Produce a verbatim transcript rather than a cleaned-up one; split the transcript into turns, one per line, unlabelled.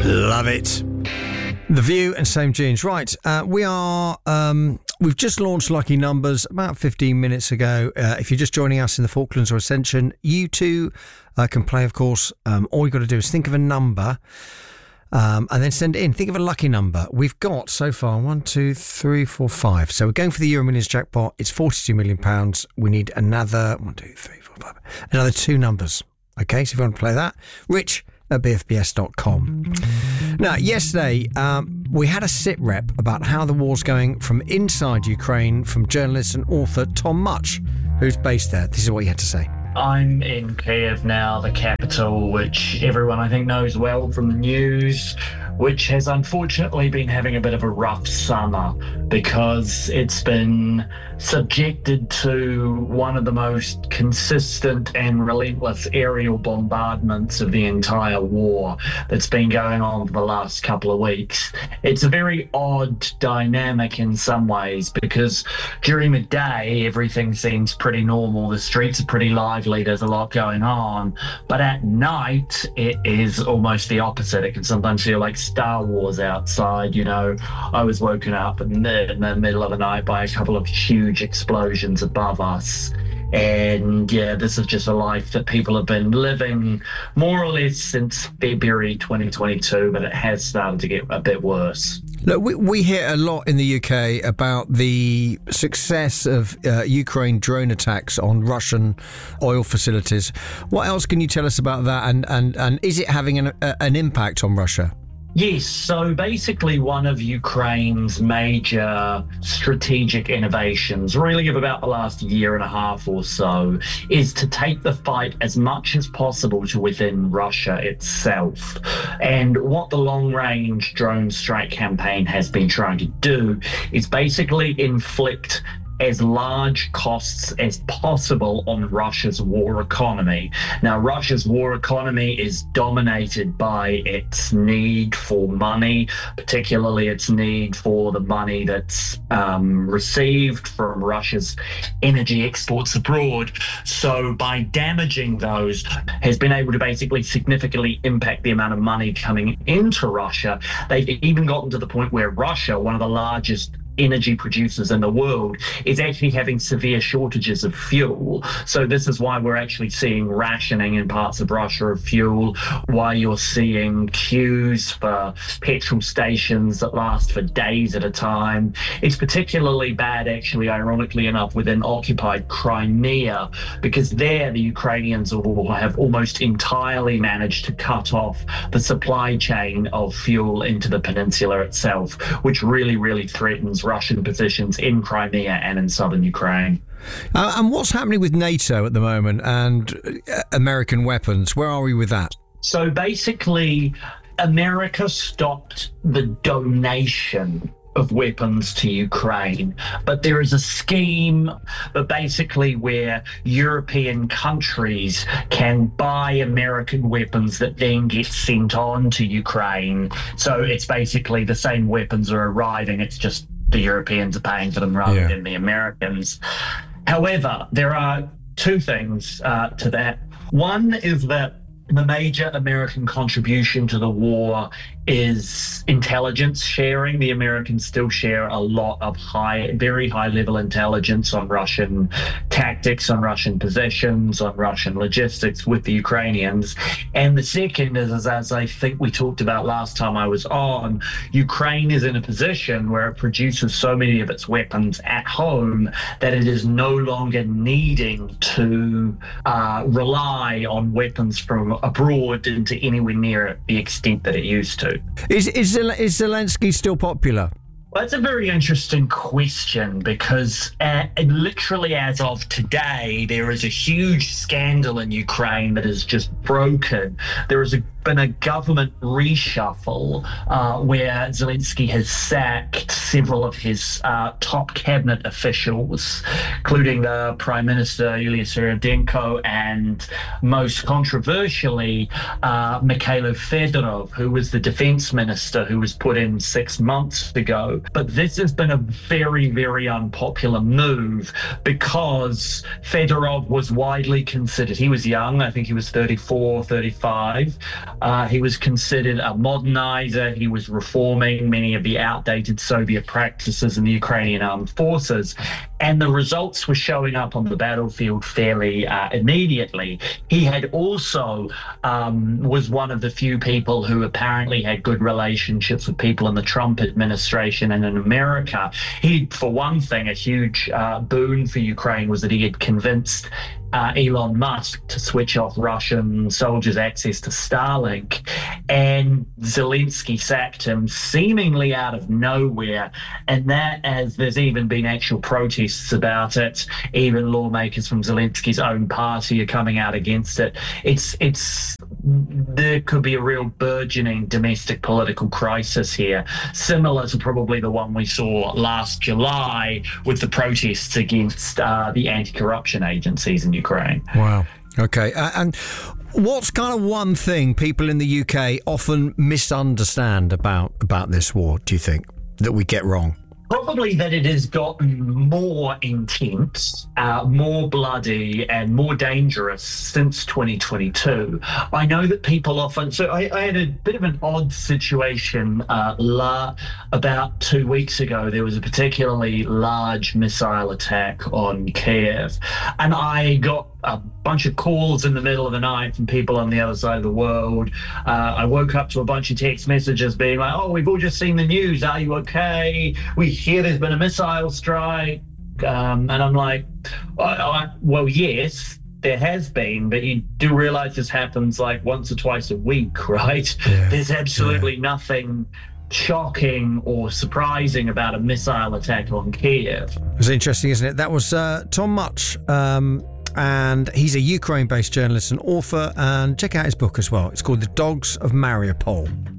Love it. The View and Same Jeans. Right, uh, we are. Um, we've just launched Lucky Numbers about fifteen minutes ago. Uh, if you're just joining us in the Falklands or Ascension, you too uh, can play. Of course, um, all you got to do is think of a number. Um, and then send it in. Think of a lucky number. We've got so far one, two, three, four, five. So we're going for the Euro Millions jackpot. It's forty-two million pounds. We need another one, two, three, four, five. Another two numbers. Okay, so if you want to play that, Rich at b f b s dot com. Now, yesterday um, we had a sit rep about how the war's going from inside Ukraine from journalist and author Tom Much, who's based there. This is what he had to say.
I'm in Kiev now, the capital, which everyone I think knows well from the news, which has unfortunately been having a bit of a rough summer because it's been subjected to one of the most consistent and relentless aerial bombardments of the entire war that's been going on for the last couple of weeks. It's a very odd dynamic in some ways because during the day, everything seems pretty normal. The streets are pretty lively. There's a lot going on. But at night, it is almost the opposite. It can sometimes feel like Star Wars outside. You know, I was woken up in the, in the middle of the night by a couple of huge explosions above us. And yeah, this is just a life that people have been living more or less since February twenty twenty-two, but it has started to get a bit worse.
Look, we, we hear a lot in the U K about the success of uh, Ukraine drone attacks on Russian oil facilities. What else can you tell us about that? And, and, and is it having an, uh, an impact on Russia?
Yes, so basically one of Ukraine's major strategic innovations, really of about the last year and a half or so, is to take the fight as much as possible to within Russia itself. And what the long-range drone strike campaign has been trying to do is basically inflict as large costs as possible on Russia's war economy. Now, Russia's war economy is dominated by its need for money, particularly its need for the money that's um, received from Russia's energy exports abroad. So by damaging those, has been able to basically significantly impact the amount of money coming into Russia. They've even gotten to the point where Russia, one of the largest energy producers in the world, is actually having severe shortages of fuel. So this is why we're actually seeing rationing in parts of Russia of fuel, why you're seeing queues for petrol stations that last for days at a time. It's particularly bad, actually, ironically enough, within occupied Crimea, because there the Ukrainians will have almost entirely managed to cut off the supply chain of fuel into the peninsula itself, which really, really threatens Russian positions in Crimea and in southern Ukraine.
Uh, and what's happening with NATO at the moment and uh, American weapons? Where are we with that?
So basically, America stopped the donation of weapons to Ukraine, but there is a scheme but basically where European countries can buy American weapons that then get sent on to Ukraine. So it's basically the same weapons are arriving, it's just the Europeans are paying for them rather yeah. than the Americans. However, there are two things uh, to that. One is that the major American contribution to the war is intelligence sharing. The Americans still share a lot of high, very high level intelligence on Russian tactics, on Russian positions, on Russian logistics with the Ukrainians. And the second is, as I think we talked about last time I was on, Ukraine is in a position where it produces so many of its weapons at home that it is no longer needing to uh, rely on weapons from abroad into anywhere near the extent that it used to.
Is, is, is Zelensky still popular?
Well, that's a very interesting question because uh, literally as of today, there is a huge scandal in Ukraine that has just broken. There has been a government reshuffle uh, where Zelensky has sacked several of his uh, top cabinet officials, including the Prime Minister Yulia Seredenko and, most controversially, uh, Mikhailo Fedorov, who was the defense minister who was put in six months ago. But this has been a very, very unpopular move because Fedorov was widely considered, he was young, I think he was thirty-four, thirty-five. Uh, he was considered a modernizer. He was reforming many of the outdated Soviet practices in the Ukrainian armed forces. And the results were showing up on the battlefield fairly uh, immediately. He had also um, was one of the few people who apparently had good relationships with people in the Trump administration and in America. He, for one thing, a huge uh, boon for Ukraine was that he had convinced Uh, Elon Musk to switch off Russian soldiers' access to Starlink, and Zelensky sacked him seemingly out of nowhere. And that, as there's even been actual protests about it, even lawmakers from Zelensky's own party are coming out against it. It's it's there could be a real burgeoning domestic political crisis here, similar to probably the one we saw last July with the protests against uh, the anti-corruption agencies in Ukraine.
Wow. Okay. Uh, and what's kind of one thing people in the U K often misunderstand about about this war, do you think, that we get wrong?
Probably that it has gotten more intense, uh, more bloody and more dangerous since twenty twenty-two. I know that people often... So I, I had a bit of an odd situation uh, la, about two weeks ago. There was a particularly large missile attack on Kiev, and I got a bunch of calls in the middle of the night from people on the other side of the world. Uh, I woke up to a bunch of text messages being like, oh, we've all just seen the news. Are you okay? We hear there's been a missile strike. Um, and I'm like, oh, I, well, yes, there has been, but you do realize this happens like once or twice a week, right? Yeah. There's absolutely yeah. nothing shocking or surprising about a missile attack on Kiev.
It was interesting, isn't it? That was uh, Tom Much. Um, and he's a Ukraine-based journalist and author, and check out his book as well. It's called The Dogs of Mariupol.